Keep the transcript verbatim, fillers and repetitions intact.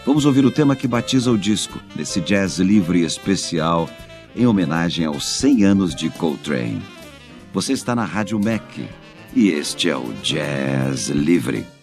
Vamos ouvir o tema que batiza o disco, nesse Jazz Livre especial, em homenagem aos cem anos de Coltrane. Você está na Rádio M E C e este é o Jazz Livre.